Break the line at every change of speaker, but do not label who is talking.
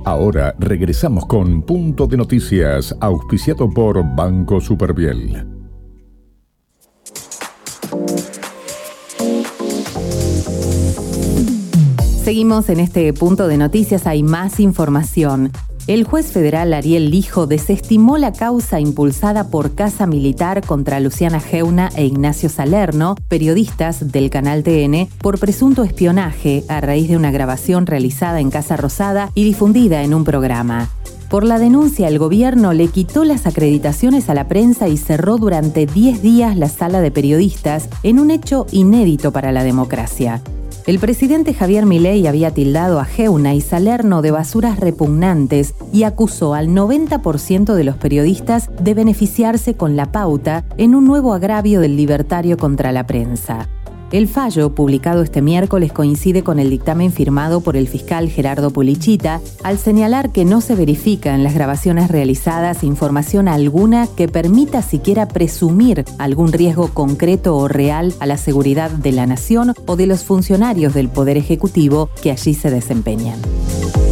Ahora regresamos con Punto de Noticias, auspiciado por Banco Superviel.
Seguimos en este Punto de Noticias, hay más información. El juez federal Ariel Lijo desestimó la causa impulsada por Casa Militar contra Luciana Geuna e Ignacio Salerno, periodistas del canal TN, por presunto espionaje a raíz de una grabación realizada en Casa Rosada y difundida en un programa. Por la denuncia, el gobierno le quitó las acreditaciones a la prensa y cerró durante 10 días la sala de periodistas en un hecho inédito para la democracia. El presidente Javier Milei había tildado a Geuna y Salerno de basuras repugnantes y acusó al 90% de los periodistas de beneficiarse con la pauta en un nuevo agravio del libertario contra la prensa. El fallo, publicado este miércoles, coincide con el dictamen firmado por el fiscal Gerardo Pulichita al señalar que no se verifica en las grabaciones realizadas información alguna que permita siquiera presumir algún riesgo concreto o real a la seguridad de la nación o de los funcionarios del Poder Ejecutivo que allí se desempeñan.